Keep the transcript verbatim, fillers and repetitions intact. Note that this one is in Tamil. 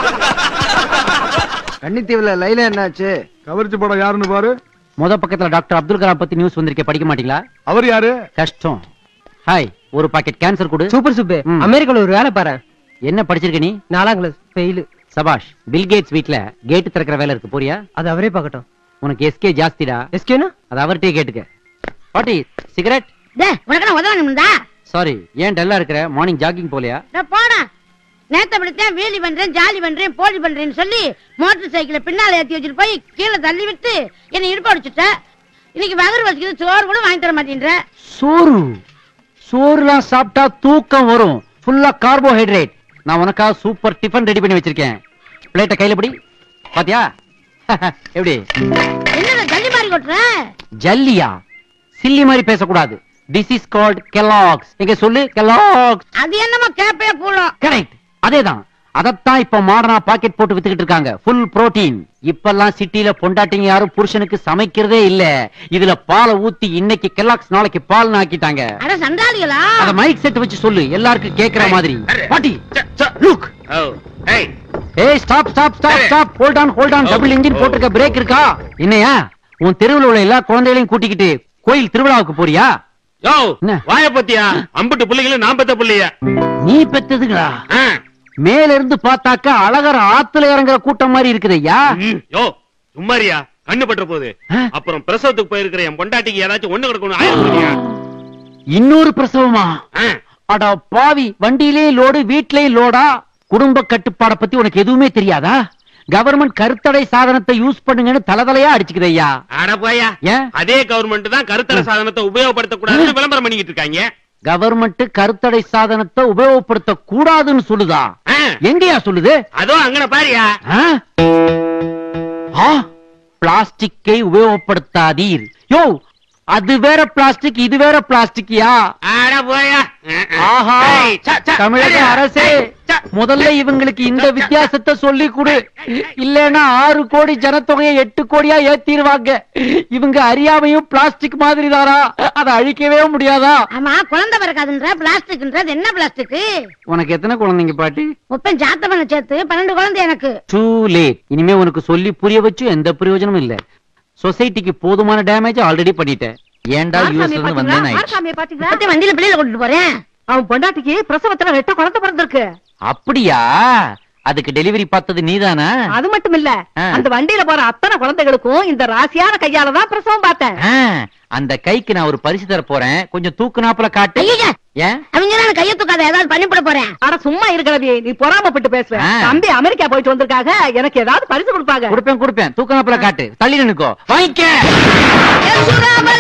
கன்னித்தீவுல லைலா என்னாச்சு? கவர்ச்சி படம் யாருன்னு பாரு. முத பக்கத்துல டாக்டர் அப்துல் கலாம் பத்தி நியூஸ் வந்திருக்கே, படிக்க மாட்டீங்களா? அவர் யாரு? கஷ்டம். ஹாய், ஒரு பாக்கெட் கேன்சர் கொடு. Super super. ம். அமெரிக்கால ஒரு வேலை பாரு. என்ன படிச்சிருக்க நீ? நாலாம் கிளாஸ் ஃபெயில். சபாஷ். பில் கேட்ஸ் வீட்ல கேட் திறக்கிற வேலை இருக்கு, போறியா? அது அவரே பார்க்கட்டும். உனக்கு எஸ்கே ஜாஸ்திடா. எஸ்கேனா? அது அவர்கிட்டயே கேட்டுக்க. பாட்டி சிகரெட். டேய் உனக்கு உதவணும்டா. சாரி, ஏன் டல்லா இருக்கிற? மார்னிங் ஜாகிங் போலையா? நான் போடா. நேத்த படித்தேன் வீலி பண்றேன் ஜாலி பண்றேன் போலி பண்றேன்னு சொல்லி மோட்டர் சைக்கிளை பின்னால ஏத்தி வச்சுட்டு போய் கீழே தள்ளி விட்டு என்னை இடுப்பு அடிச்சுட்ட. இன்னைக்கு வகர் வச்சுக்கிது, சோறு கூட வாங்கி தர மாட்டேன்ற. சோறு சோறுலாம் சாப்பிட்டா தூக்கம் வரும். ஃபுல்லா கார்போஹைட்ரேட். நான் உனக்காக சூப்பர் டிஃபன் ரெடி பண்ணி வச்சிருக்கேன். பிளேட்டை கையில பிடி. பாத்தியா? எப்படி? என்னடா ஜல்லி மாதிரி கொட்டுற? ஜல்லியா? சில்லி மாதிரி பேசக்கூடாது. This is called Kellogg's. எங்க சொல்லு, கெல்லாக்ஸ். அது என்னமோ கேப்பே கூடும். கரெக்ட், அதேதான். அதத்தான் இப்ப மாடர்னா பாக்கெட் போட்டு வித்துக்கிட்டு இருக்காங்க. Full protein. இப்பெல்லாம் சிட்டில பொண்டாட்டிங்க யாரும் புருஷனுக்கு சமைக்கிறதே இல்ல. இதுல பாலை ஊத்தி இன்னைக்கு கெல்லாக்ஸ் நாளைக்கு பால் ஆக்கிட்டாங்க. அட சண்டாளிகளா? அத மைக் செட் வச்சு சொல்லு, எல்லாருக்கும் கேக்குற மாதிரி. பாட்டி லுக். ஏய் stop stop stop stop. Hold on hold on. Double engine போட்டுக்க, பிரேக் இருக்கா? என்னையா உன் தெருவுல உள்ள எல்லா குழந்தைகளையும் கூட்டிக்கிட்டு கோயில் திருவிழாவுக்கு போறியா? யோ வாய பத்தியா? அம்புட்டு புள்ளைகளும் நான் பெத்த புள்ளைய. நீ பெத்ததுங்களா? மேல இருந்து பாத்தாக்கா அழகர ஆத்துல இறங்குற கூட்டம் மாதிரி இருக்குதையா. யோ சும்மாரியா, கண்ணு பற்ற போகுது. அப்புறம் பிரசவத்துக்கு போயிருக்கிற என் பொண்டாட்டிக்கு ஏதாச்சும் ஒண்ணு கிடக்கணும். ஆயிரம் இன்னொரு பிரசவமா? அடா பாவி, வண்டியிலேயே லோடு வீட்லயும் லோடா. குடும்ப கட்டுப்பாட பத்தி உனக்கு எதுவுமே தெரியாதா? கவர்மெண்ட் கருத்தடை சாதனத்தை யூஸ் பண்ணுங்கன்னு தலதலையா அடிச்சுக்குதையா. அட போயா, அதே கவர்மெண்ட் தான் கருத்தடை சாதனத்தை உபயோகப்படுத்த கூடாதுன்னு விளம்பரம் பண்ணிக்கிட்டு இருக்காங்க. கவர்மெண்ட் கருத்தடை சாதனத்தை உபயோகப்படுத்த கூடாதுன்னு சொல்லுதா? எங்கயா சொல்லுது? அதோ அங்கன பாரியா. பிளாஸ்டிக்கை உபயோகப்படுத்தாதீர். யோ, அது வேற பிளாஸ்டிக், இது வேற பிளாஸ்டிக்கியா? அட போயா. ஆஹா, தமிழக அரசே முதல்ல இவங்களுக்கு இந்த வித்தியாசத்தை சொல்லி கொடு. இல்லன்னா ஆறு கோடி ஜனத்தொகையை எட்டு கோடியா ஏத்திடுவாங்க. இவங்க அறியாமையும் பிளாஸ்டிக் மாதிரி தாரா, அதை அழிக்கவே முடியாதா? ஆமா, குழந்தை பிறக்காதுன்ற பிளாஸ்டிக்ன்றது என்ன பிளாஸ்டிக்? உனக்கு எத்தனை குழந்தைங்க பாட்டி? முப்பன் ஜாத்த பண்ண சேர்த்து பன்னெண்டு குழந்தை எனக்கு. Too late. இனிமே உனக்கு சொல்லி புரிய வச்சு எந்த பிரயோஜனமும் இல்ல. சொசைட்டிக்கு போதுமான டேமேஜ் ஆல்ரெடி பண்ணிட்டேன். ஏன்டா யூஎஸ்ல இருந்து வந்தேன். வண்டியில பிள்ளைல கொண்டு போறேன். அவன் பொண்டாட்டிக்கு பிரசவத்துல ரெட்ட குழந்தை பிறந்திருக்கு. அப்படியா? அதுக்கு டெலிவரி பார்த்தது நீதானா? அது மட்டும் இல்ல, அந்த வண்டியில போற அத்தனை குழந்தைகளுக்கும் இந்த ராசியான கையாலதான் பிரசவம் பார்த்தேன். அந்த கைக்கு நான் ஒரு பரிசு தர போறேன், கொஞ்சம் தூக்குனாப்புல காட்டு. ஏன் அவங்க கைய தூக்காத, ஏதாவது பண்ணிவிட போறேன். ஆனா சும்மா இருக்கிறதே, நீ பொறாமப்பட்டு பேசுற. தம்பி அமெரிக்கா போயிட்டு வந்திருக்காங்க, எனக்கு ஏதாவது பரிசு கொடுப்பாங்க. கொடுப்பேன் கொடுப்பேன். தூக்குனாப்புல காட்டு. தள்ளி நினைக்கோ, வாங்கிக்க.